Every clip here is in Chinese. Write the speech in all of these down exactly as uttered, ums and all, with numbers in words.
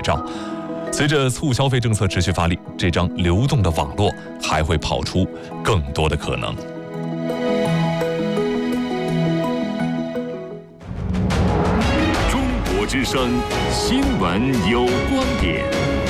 照。随着促消费政策持续发力，这张流动的网络还会跑出更多的可能。 中国之声新闻有观点。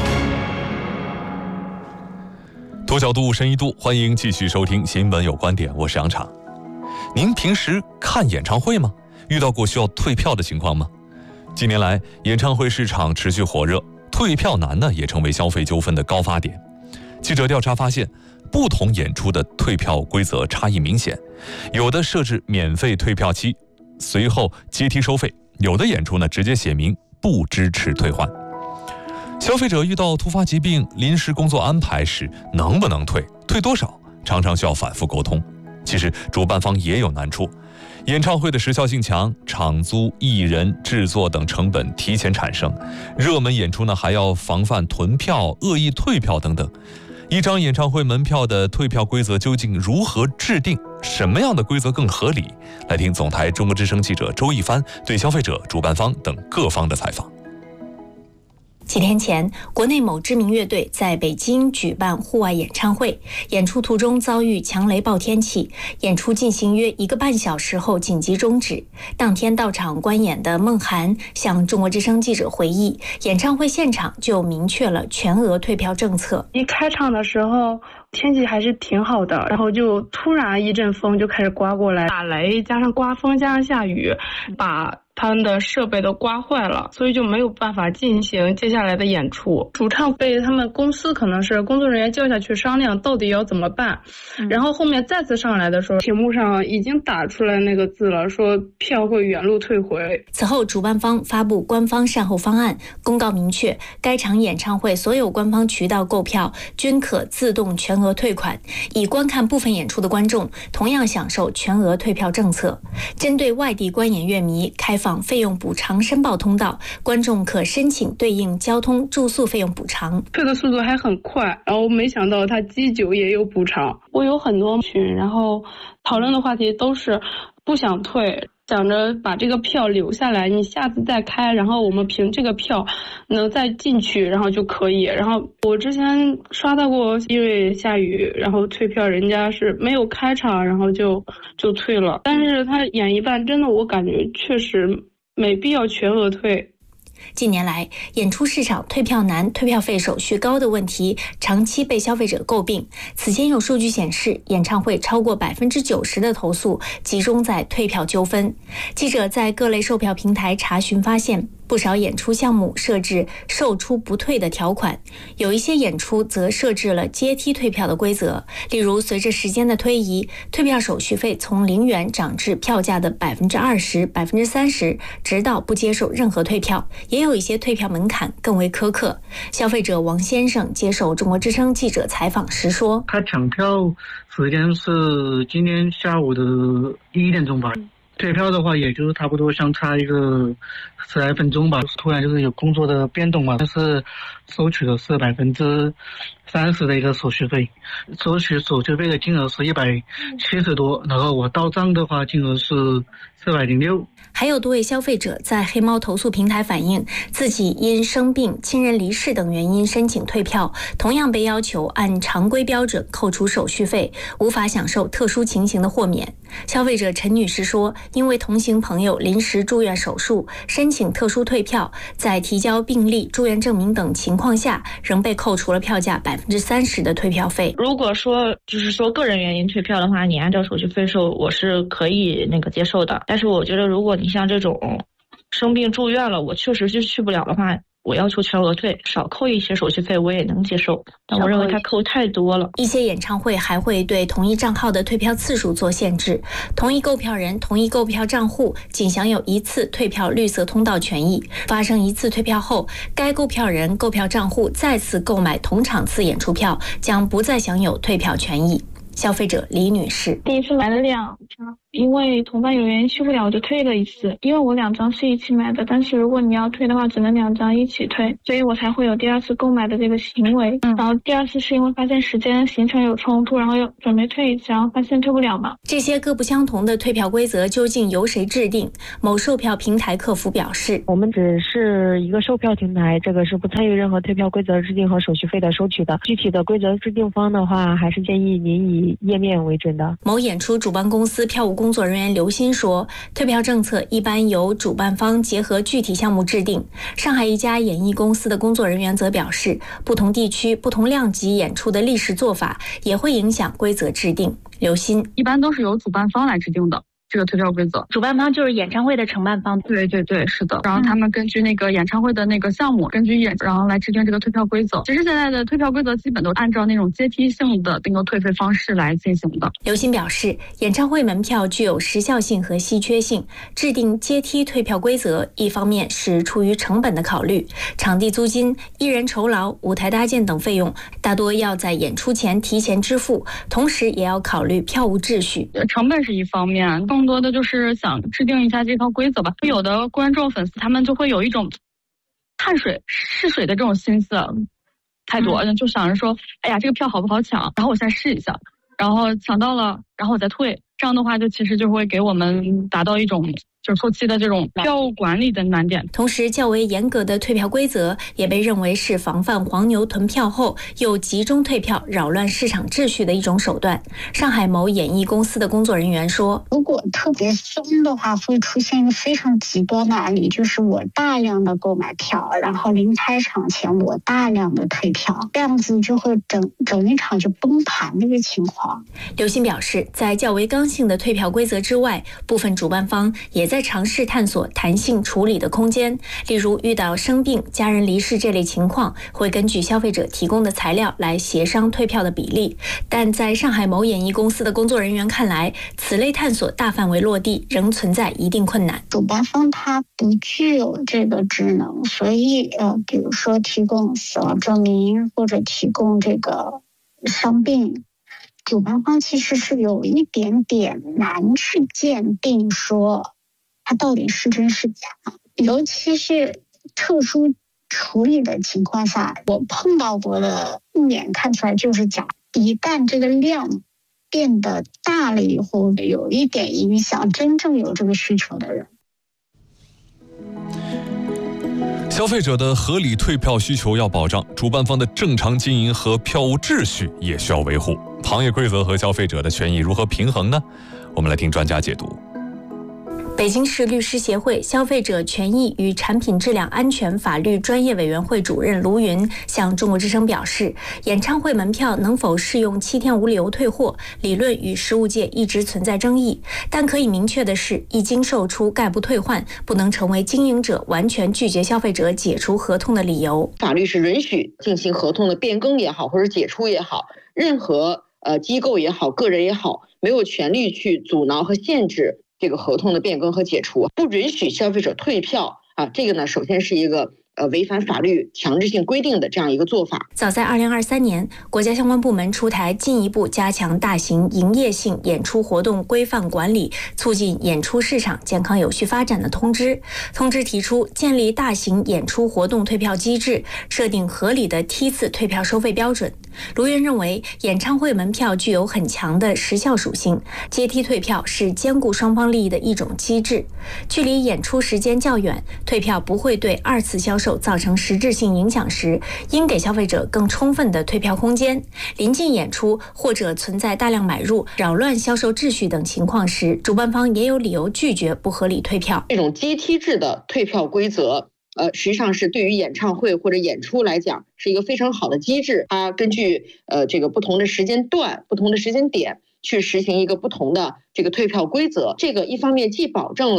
多角度，深一度，欢迎继续收听新闻有观点，我是杨昶。您平时看演唱会吗？遇到过需要退票的情况吗？近年来，演唱会市场持续火热，退票难呢也成为消费纠纷的高发点。记者调查发现，不同演出的退票规则差异明显，有的设置免费退票期，随后阶梯收费；有的演出呢直接写明不支持退换。消费者遇到突发疾病、临时工作安排时，能不能退？退多少？常常需要反复沟通。其实主办方也有难处，演唱会的时效性强，场租、艺人、制作等成本提前产生，热门演出呢还要防范囤票、恶意退票等等。一张演唱会门票的退票规则究竟如何制定？什么样的规则更合理？来听总台中国之声记者周一帆对消费者、主办方等各方的采访。 几天前，国内某知名乐队在北京举办户外演唱会，演出途中遭遇强雷暴天气，演出进行约一个半小时后紧急终止。当天到场观演的孟涵向中国之声记者回忆，演唱会现场就明确了全额退票政策。 一开场的时候天气还是挺好的，然后就突然一阵风就开始刮过来，打雷加上刮风加上下雨，把他们的设备都刮坏了，所以就没有办法进行接下来的演出。主唱被他们公司可能是工作人员叫下去商量到底要怎么办，嗯、然后后面再次上来的时候，屏幕上已经打出来那个字了，说票会原路退回。 此后主办方发布官方善后方案，公告明确该场演唱会所有官方渠道购票均可自动全额退款，已观看部分演出的观众同样享受全额退票政策。针对外地观演乐迷开放费用补偿申报通道，观众可申请对应交通住宿费用补偿。 退的速度还很快，然后没想到他机酒也有补偿。我有很多群，然后讨论的话题都是不想退，想着把这个票留下来，你下次再开，然后我们凭这个票能再进去，然后就可以。然后我之前刷到过，因为下雨，然后退票，人家是没有开场，然后就就退了。但是他演一半，真的我感觉确实没必要全额退。 近年来，演出市场退票难、退票费手续高的问题长期被消费者诟病。此前有数据显示，演唱会超过百分之九十的投诉集中在退票纠纷。记者在各类售票平台查询发现，不少演出项目设置售出不退的条款，有一些演出则设置了阶梯退票的规则。例如，随着时间的推移，退票手续费从零元涨至票价的百分之二十、百分之三十，直到不接受任何退票。也有一些退票门槛更为苛刻。消费者王先生接受中国之声记者采访时说：“ 他抢票时间是今天下午的一点钟吧。”退票的话，也就是差不多相差一个十来分钟吧。突然就是有工作的变动嘛，但是收取的是百分之三十的一个手续费，收取手续费的金额是一百七十多，然后我到账的话金额是四百零六。 还有多位消费者在黑猫投诉平台反映，自己因生病、亲人离世等原因申请退票，同样被要求按常规标准扣除手续费，无法享受特殊情形的豁免。消费者陈女士说，因为同行朋友临时住院手术，申请特殊退票，在提交病历、住院证明等情况下，仍被扣除了票价百分之三十的退票费。 如果说就是说个人原因退票的话，你按照手续费收，我是可以那个接受的。但是我觉得，如果你像这种生病住院了，我确实是去不了的话，我要求全额退，少扣一些手续费我也能接受，但我认为它扣太多了。 一些演唱会还会对同一账号的退票次数做限制，同一购票人、同一购票账户仅享有一次退票绿色通道权益，发生一次退票后，该购票人购票账户再次购买同场次演出票，将不再享有退票权益。消费者李女士： 第一次来的量因为同伴有原因去不了，我就退了一次。因为我两张是一起买的，但是如果你要退的话，只能两张一起退，所以我才会有第二次购买的这个行为。嗯，然后第二次是因为发现时间行程有冲突，然后又准备退一次，然后发现退不了嘛。 这些各不相同的退票规则究竟由谁制定？某售票平台客服表示， 我们只是一个售票平台，这个是不参与任何退票规则制定和手续费的收取的。具体的规则制定方的话，还是建议您以页面为准的。 某演出主办公司票务工作人员刘鑫说，退票政策一般由主办方结合具体项目制定。上海一家演艺公司的工作人员则表示，不同地区不同量级演出的历史做法也会影响规则制定。刘鑫， 一般都是由主办方来制定的这个退票规则。 主办方就是演唱会的承办方。 对对对，是的。然后他们根据那个演唱会的那个项目，根据演，然后来制定这个退票规则。其实现在的退票规则基本都按照那种阶梯性的那个退费方式来进行的。 刘鑫表示，演唱会门票具有时效性和稀缺性，制定阶梯退票规则，一方面是出于成本的考虑，场地租金、艺人酬劳、舞台搭建等费用大多要在演出前提前支付，同时也要考虑票务秩序。 成本是一方面，更多的就是想制定一下这套规则吧。有的观众粉丝他们就会有一种探水试水的这种心思太多，嗯、就想着说，哎呀，这个票好不好抢？然后我先试一下，然后抢到了，然后我再退。这样的话，就其实就会给我们达到一种就是后期的这种票务管理的难点。 同时，较为严格的退票规则也被认为是防范黄牛囤票后又集中退票、扰乱市场秩序的一种手段。上海某演艺公司的工作人员说， 如果特别松的话，会出现一个非常极端的案例，就是我大量的购买票，然后临开场前我大量的退票，这样子就会整整一场就崩盘这个情况。 刘鑫表示，在较为刚性的退票规则之外，部分主办方也在尝试探索弹性处理的空间，例如遇到生病、家人离世这类情况，会根据消费者提供的材料来协商退票的比例。但在上海某演艺公司的工作人员看来，此类探索大范围落地仍存在一定困难。 主办方他不具有这个职能，所以呃，比如说提供死亡证明或者提供这个伤病，主办方其实是有一点点难去鉴定说它到底是真是假，尤其是特殊处理的情况下，我碰到过的一眼看出来就是假。一旦这个量变得大了以后，有一点影响真正有这个需求的人。 消费者的合理退票需求要保障，主办方的正常经营和票务秩序也需要维护。行业规则和消费者的权益如何平衡呢？我们来听专家解读。 北京市律师协会消费者权益与产品质量安全法律专业委员会主任卢云向中国之声表示，演唱会门票能否适用七天无理由退货，理论与实务界一直存在争议，但可以明确的是，一经售出概不退换，不能成为经营者完全拒绝消费者解除合同的理由。 法律是允许进行合同的变更也好，或者解除也好，任何呃机构也好，个人也好，没有权利去阻挠和限制这个合同的变更和解除，不允许消费者退票啊，这个呢，首先是一个呃违反法律强制性规定的这样一个做法。 早在二零二三年，国家相关部门出台进一步加强大型营业性演出活动规范管理，促进演出市场健康有序发展的通知。通知提出建立大型演出活动退票机制，设定合理的梯次退票收费标准。卢云认为，演唱会门票具有很强的时效属性，阶梯退票是兼顾双方利益的一种机制。距离演出时间较远，退票不会对二次销售造成实质性影响时，应给消费者更充分的退票空间。临近演出或者存在大量买入、扰乱销售秩序等情况时，主办方也有理由拒绝不合理退票。 这种阶梯制的退票规则呃，实际上是对于演唱会或者演出来讲是一个非常好的机制，它根据呃这个不同的时间段、不同的时间点去实行一个不同的这个退票规则。这个一方面既保证了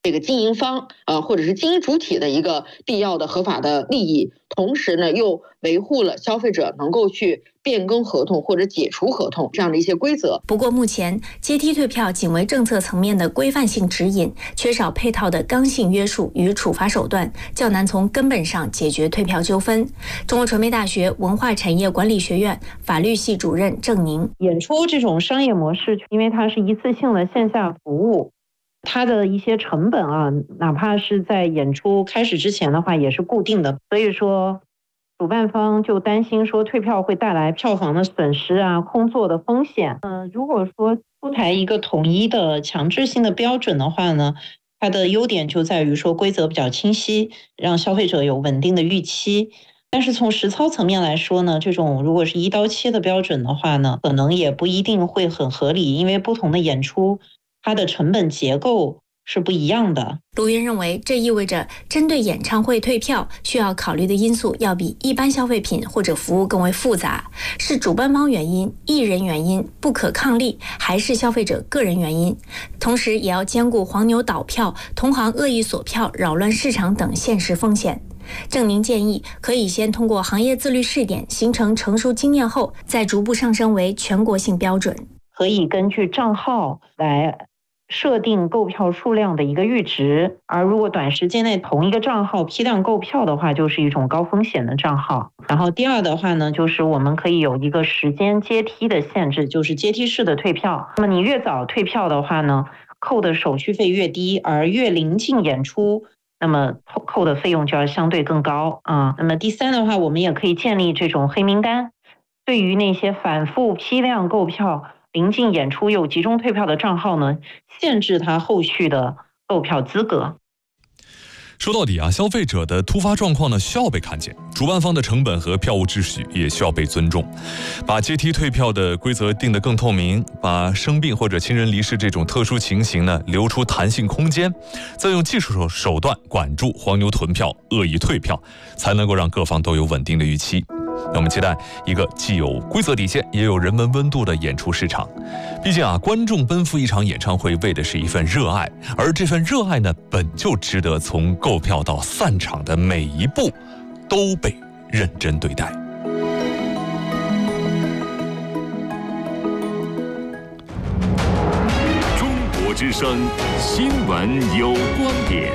这个经营方呃或者是经营主体的一个必要的合法的利益，同时呢又维护了消费者能够去变更合同或者解除合同这样的一些规则。 不过目前阶梯退票仅为政策层面的规范性指引，缺少配套的刚性约束与处罚手段，较难从根本上解决退票纠纷。中国传媒大学文化产业管理学院法律系主任郑宁， 演出这种商业模式，因为它是一次性的线下服务，它的一些成本啊，哪怕是在演出开始之前的话也是固定的，所以说主办方就担心说退票会带来票房的损失啊，空座的风险。嗯、呃，如果说出台一个统一的强制性的标准的话呢，它的优点就在于说规则比较清晰，让消费者有稳定的预期。但是从实操层面来说呢，这种如果是一刀切的标准的话呢，可能也不一定会很合理，因为不同的演出它的成本结构是不一样的。 卢云认为，这意味着针对演唱会退票需要考虑的因素要比一般消费品或者服务更为复杂，是主办方原因、艺人原因、不可抗力，还是消费者个人原因？同时也要兼顾黄牛倒票、同行恶意锁票、扰乱市场等现实风险。郑宁建议，可以先通过行业自律试点，形成成熟经验后，再逐步上升为全国性标准。 可以根据账号来设定购票数量的一个阈值，而如果短时间内同一个账号批量购票的话，就是一种高风险的账号。然后第二的话呢，就是我们可以有一个时间阶梯的限制，就是阶梯式的退票。那么你越早退票的话呢，扣的手续费越低，而越临近演出，那么扣的费用就要相对更高啊。那么第三的话，我们也可以建立这种黑名单，对于那些反复批量购票、临近演出又集中退票的账号呢，限制他后续的购票资格。 说到底啊，消费者的突发状况呢需要被看见，主办方的成本和票务秩序也需要被尊重。把阶梯退票的规则定得更透明，把生病或者亲人离世这种特殊情形呢留出弹性空间，再用技术手手段管住黄牛囤票、恶意退票，才能够让各方都有稳定的预期。那我们期待一个既有规则底线也有人文温度的演出市场。毕竟啊，观众奔赴一场演唱会为的是一份热爱，而这份热爱呢，本就值得从购票到散场的每一步都被认真对待。 中国之声新闻有观点。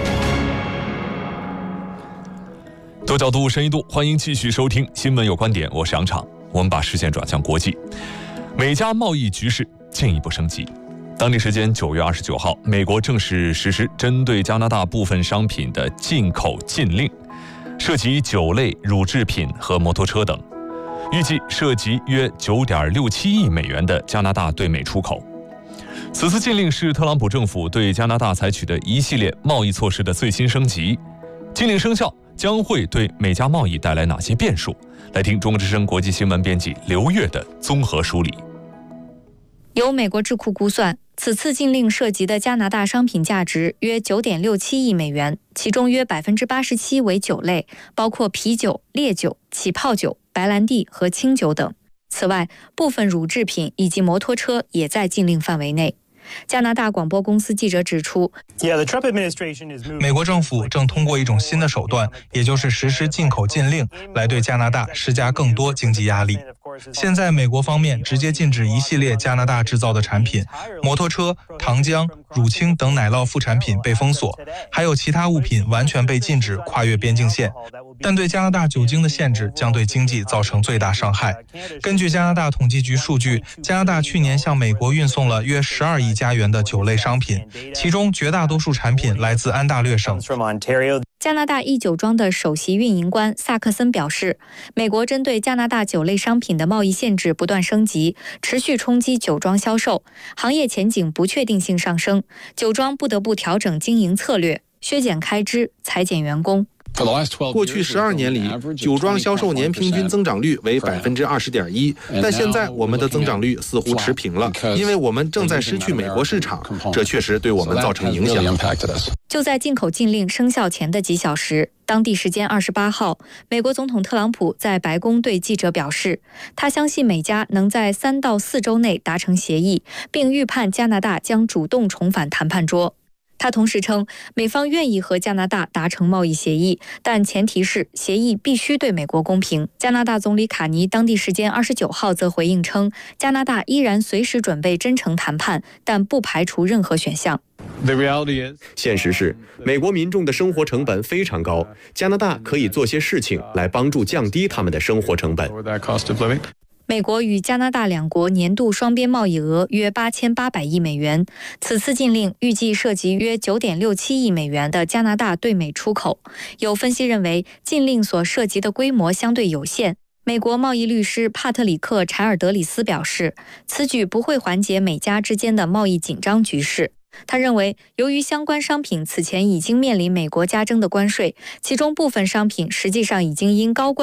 多角度、深一度，欢迎继续收听《新闻有观点》，我是杨昶。我们把视线转向国际，美加贸易局势进一步升级。当地时间九月二十九号，美国正式实施针对加拿大部分商品的进口禁令，涉及酒类、乳制品和摩托车等，预计涉及约九点六七亿美元的加拿大对美出口。此次禁令是特朗普政府对加拿大采取的一系列贸易措施的最新升级。禁令生效将会对美加贸易带来哪些变数？来听中国之声国际新闻编辑刘越的综合梳理。 由美国智库估算，此次禁令涉及的加拿大商品价值约九点六七亿美元，其中约百分之八十七为酒类，包括啤酒、烈酒、起泡酒、白兰地和清酒等。此外，部分乳制品以及摩托车也在禁令范围内。加拿大广播公司记者指出， 美国政府正通过一种新的手段，也就是实施进口禁令，来对加拿大施加更多经济压力。现在美国方面直接禁止一系列加拿大制造的产品，摩托车、糖浆、乳清等奶酪副产品被封锁，还有其他物品完全被禁止跨越边境线。但对加拿大酒精的限制将对经济造成最大伤害。根据加拿大统计局数据，加拿大去年向美国运送了约十二亿加元的酒类商品，其中绝大多数产品来自安大略省。 加拿大一酒庄的首席运营官萨克森表示，美国针对加拿大酒类商品的贸易限制不断升级，持续冲击酒庄销售，行业前景不确定性上升，酒庄不得不调整经营策略，削减开支，裁减员工。 过去十二年里，酒庄销售年平均增长率为百分之二十点一，但现在我们的增长率似乎持平了，因为我们正在失去美国市场，这确实对我们造成影响。 就在进口禁令生效前的几小时，当地时间二十八号，美国总统特朗普在白宫对记者表示，他相信美加能在三到四周内达成协议，并预判加拿大将主动重返谈判桌。 他同时称，美方愿意和加拿大达成贸易协议，但前提是协议必须对美国公平。加拿大总理卡尼当地时间二十九号则回应称，加拿大依然随时准备真诚谈判，但不排除任何选项。 现实是，美国民众的生活成本非常高，加拿大可以做些事情来帮助降低他们的生活成本。 美国与加拿大两国年度双边贸易额约八千八百亿美元，此次禁令预计涉及约九点六七亿美元的加拿大对美出口。有分析认为，禁令所涉及的规模相对有限。美国贸易律师帕特里克·柴尔德里斯表示，此举不会缓解美加之间的贸易紧张局势。他认为，由于相关商品此前已经面临美国加征的关税，其中部分商品实际上已经因高关